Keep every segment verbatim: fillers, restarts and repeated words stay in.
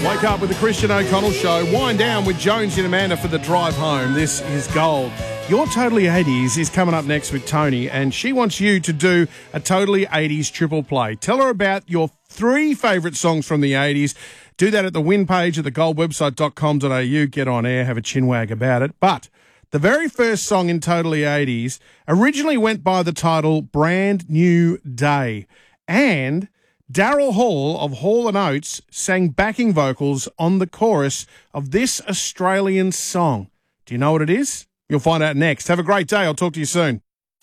Wake up with the Christian O'Connell Show. Wind down with Jones and Amanda for the drive home. This is gold. Your Totally eighties is coming up next with Tony, and she wants you to do a Totally eighties triple play. Tell her about your three favourite songs from the eighties. Do that at the win page at the gold website dot com dot a u. Get on air, have a chinwag about it. But the very first song in Totally eighties originally went by the title Brand New Day. And Daryl Hall of Hall and Oates sang backing vocals on the chorus of this Australian song. Do you know what it is? You'll find out next. Have a great day. I'll talk to you soon.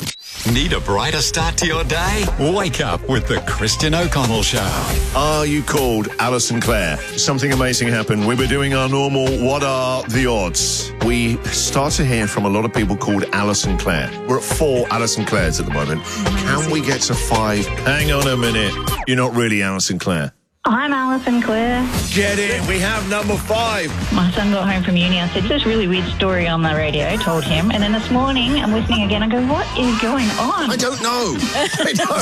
Need a brighter start to your day? Wake up with the Christian O'Connell Show. Are you called Alison Clare? Something amazing happened. We were doing our normal What Are the Odds? We start to hear from a lot of people called Alison Clare. We're at four Alison Clares at the moment. Can we get to five? Hang on a minute. You're not really Alison Clare. I'm Alison Clare. Get in. We have number five. My son got home from uni. I said, this really weird story on the radio, told him. And then this morning, I'm listening again. I go, what is going on? I don't know. I don't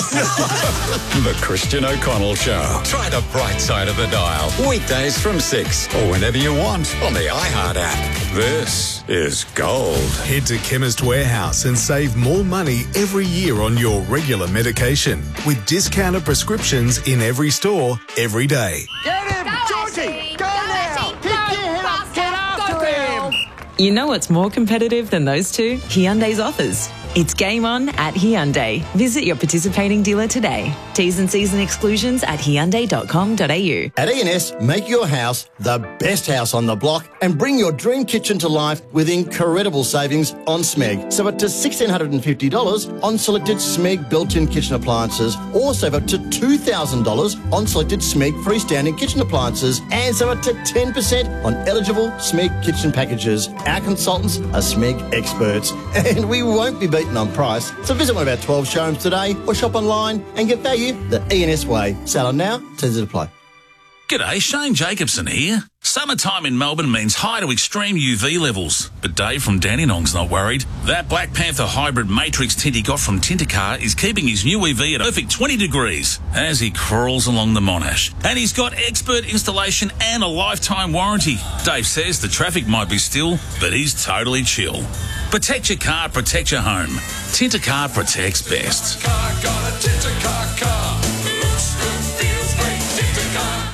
know. The Christian O'Connell Show. Try the bright side of the dial. Weekdays from six or whenever you want on the iHeart app. This is gold. Head to Chemist Warehouse and save more money every year on your regular medication with discounted prescriptions in every store, every day. Get him! Go Georgie! Go, go now! Pick your head up! Get after him! You know what's more competitive than those two? Hyundai's offers. It's game on at Hyundai. Visit your participating dealer today. T's and C's and exclusions at hyundai dot com dot a u. At E and S, make your house the best house on the block and bring your dream kitchen to life with incredible savings on Smeg. Save up to one thousand six hundred fifty dollars on selected Smeg built-in kitchen appliances, or save up to two thousand dollars on selected Smeg freestanding kitchen appliances, and save up to ten percent on eligible Smeg kitchen packages. Our consultants are Smeg experts, and we won't be beaten on price. So visit one of our twelve showrooms today or shop online and get value the E and S way. Sale on now, T's to apply. G'day, Shane Jacobson here. Summertime in Melbourne means high to extreme U V levels. But Dave from Dandenong's not worried. That Black Panther hybrid matrix tint he got from Tintercar is keeping his new U V at a perfect twenty degrees as he crawls along the Monash. And he's got expert installation and a lifetime warranty. Dave says the traffic might be still, but he's totally chill. Protect your car, protect your home. Tintercar protects best. Car got a Tintercar car. Looks good, feels great, Tintercar.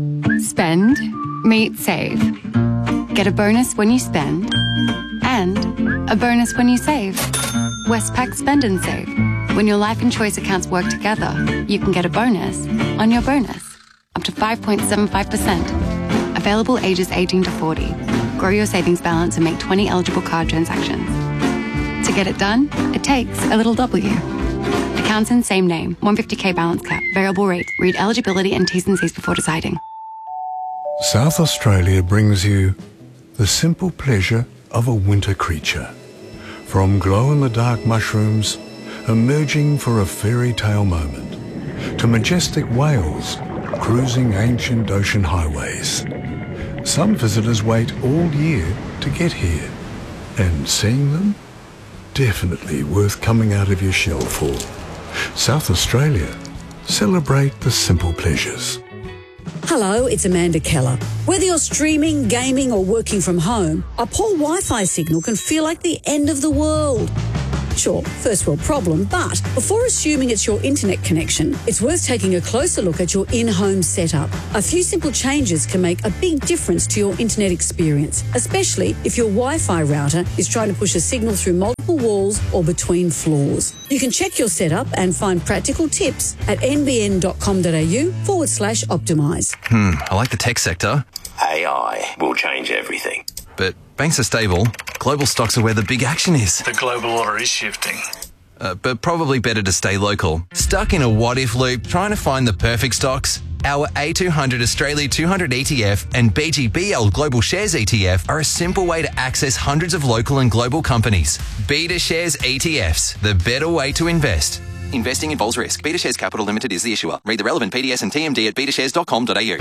Spend, meet, save. Get a bonus when you spend and a bonus when you save. Westpac Spend and Save. When your life and choice accounts work together, you can get a bonus on your bonus. Up to five point seven five percent. Available ages eighteen to forty. Grow your savings balance and make twenty eligible card transactions. To get it done, it takes a little W. Accounts in same name. one hundred fifty k balance cap. Variable rate. Read eligibility and T's and C's before deciding. South Australia brings you the simple pleasure of a winter creature. From glow-in-the-dark mushrooms emerging for a fairy tale moment, to majestic whales cruising ancient ocean highways. Some visitors wait all year to get here, and seeing them, definitely worth coming out of your shell for. South Australia, celebrate the simple pleasures. Hello, it's Amanda Keller. Whether you're streaming, gaming or working from home, a poor Wi-Fi signal can feel like the end of the world. Sure, first world problem, but before assuming it's your internet connection, it's worth taking a closer look at your in-home setup. A few simple changes can make a big difference to your internet experience, especially if your Wi-Fi router is trying to push a signal through multiple walls or between floors. You can check your setup and find practical tips at nbn.com.au forward slash optimise. Hmm, I like the tech sector. A I will change everything. But banks are stable. Global stocks are where the big action is. The global order is shifting. Uh, but probably better to stay local. Stuck in a what-if loop trying to find the perfect stocks? Our A two hundred Australia two hundred E T F and B G B L Global Shares E T F are a simple way to access hundreds of local and global companies. Beta Shares E T Fs, the better way to invest. Investing involves risk. Beta Shares Capital Limited is the issuer. Read the relevant P D S and T M D at beta shares dot com dot a u.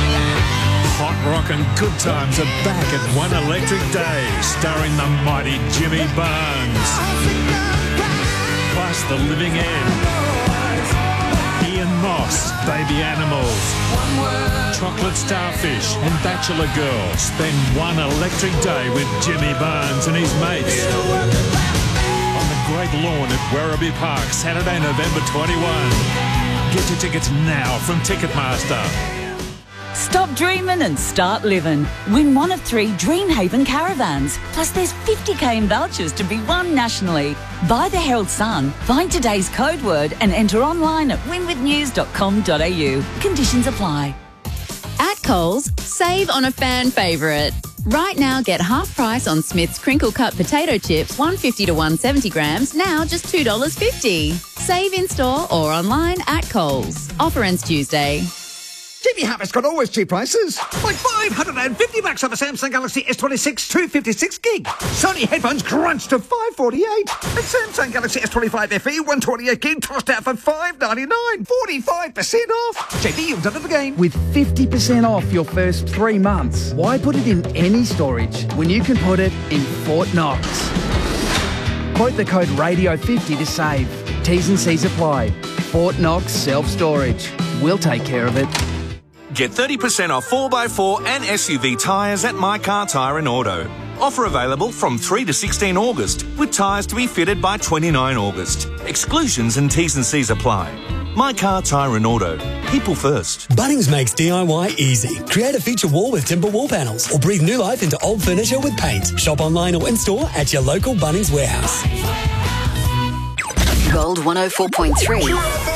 Hot rock and good times are back at One Electric Day, starring the mighty Jimmy Barnes. Plus The Living End, Ian moss, baby animals, chocolate starfish and bachelor girl. Spend one electric day with Jimmy Barnes and his mates on the great lawn at Werribee Park, Saturday, November twenty-first. Get your tickets now from Ticketmaster. Stop dreaming and start living. Win one of three Dreamhaven caravans. Plus there's fifty k in vouchers to be won nationally. Buy the Herald Sun, find today's code word and enter online at win with news dot com dot a u. Conditions apply. At Coles, save on a fan favourite. Right now, get half price on Smith's crinkle cut potato chips, one fifty to one seventy grams, now just two dollars fifty. Save in store or online at Coles. Offer ends Tuesday. Jimmy Harvey's got always cheap prices. Like five hundred fifty bucks on a Samsung Galaxy S twenty-six two fifty-six gig. Sony headphones crunched to five forty-eight. And Samsung Galaxy S twenty-five F E one twenty-eight gig tossed out for five ninety-nine. forty-five percent off. J D, you've done it again. With fifty percent off your first three months, why put it in any storage when you can put it in Fort Knox? Quote the code radio fifty to save. T's and C's apply. Fort Knox Self-Storage. We'll take care of it. Get thirty percent off four by four and S U V tyres at My Car Tyre and Auto. Offer available from three to sixteen August, with tyres to be fitted by twenty-nine August. Exclusions and T's and C's apply. My Car Tyre and Auto. People first. Bunnings makes D I Y easy. Create a feature wall with timber wall panels or breathe new life into old furniture with paint. Shop online or in-store at your local Bunnings warehouse. Gold one oh four point three.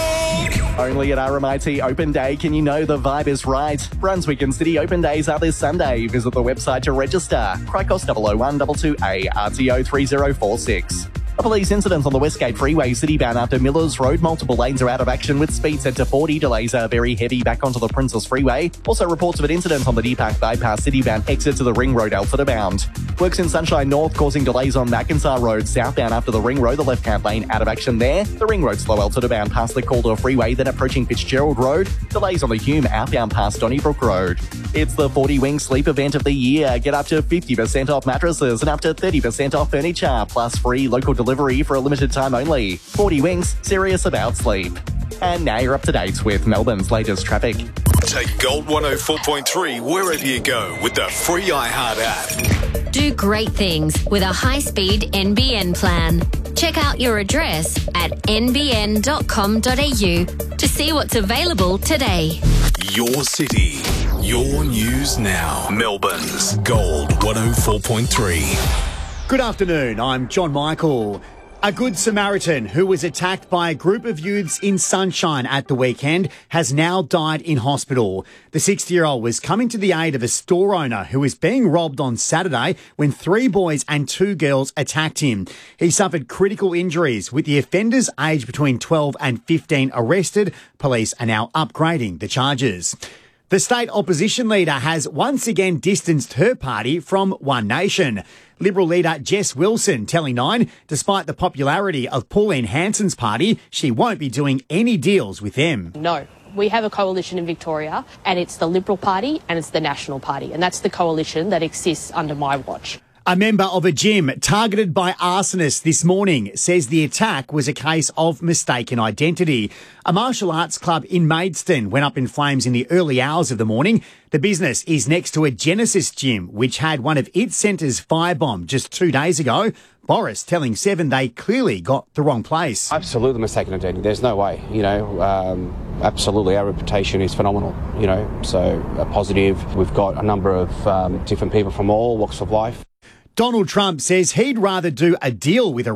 Only at R M I T Open Day can you know the vibe is right. Brunswick and City Open Days are this Sunday. Visit the website to register. Cricos double oh one two two A, R T O three oh four six. A police incident on the Westgate Freeway city-bound after Millers Road. Multiple lanes are out of action with speed set to forty. Delays are very heavy back onto the Princess Freeway. Also reports of an incident on the Deepak Bypass city-bound exit to the Ring Road Alfred bound. Works in Sunshine North causing delays on Mackinsar Road southbound after the Ring Road. The left-hand lane out of action there. The Ring Road slow Alfred bound past the Calder Freeway, then approaching Fitzgerald Road. Delays on the Hume outbound past Donnybrook Road. It's the forty wing sleep event of the year. Get up to fifty percent off mattresses and up to thirty percent off furniture, plus free local delivery for a limited time only. forty wings, serious about sleep. And now you're up to date with Melbourne's latest traffic. Take Gold one oh four point three wherever you go with the free iHeart app. Do great things with a high-speed N B N plan. Check out your address at n b n dot com dot a u to see what's available today. Your city, your news now. Melbourne's Gold one oh four point three. Good afternoon, I'm John Michael. A Good Samaritan who was attacked by a group of youths in Sunshine at the weekend has now died in hospital. The sixty-year-old was coming to the aid of a store owner who was being robbed on Saturday when three boys and two girls attacked him. He suffered critical injuries, with the offenders aged between twelve and fifteen arrested. Police are now upgrading the charges. The state opposition leader has once again distanced her party from One Nation. Liberal leader Jess Wilson telling Nine, despite the popularity of Pauline Hanson's party, she won't be doing any deals with them. No. We have a coalition in Victoria, and it's the Liberal Party and it's the National Party, and that's the coalition that exists under my watch. A member of a gym targeted by arsonists this morning says the attack was a case of mistaken identity. A martial arts club in Maidstone went up in flames in the early hours of the morning. The business is next to a Genesis gym, which had one of its centres firebombed just two days ago. Boris telling Seven they clearly got the wrong place. Absolutely mistaken identity. There's no way, you know, um, absolutely. Our reputation is phenomenal, you know, so a positive. We've got a number of um, different people from all walks of life. Donald Trump says he'd rather do a deal with a